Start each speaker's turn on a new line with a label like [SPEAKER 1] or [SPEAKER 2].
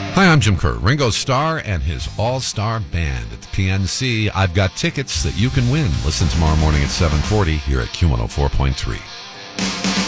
[SPEAKER 1] Hi, I'm Jim Kerr. Ringo Starr and his all-star band at the PNC. I've got tickets that you can win. Listen tomorrow morning at 7:40 here at Q104.3.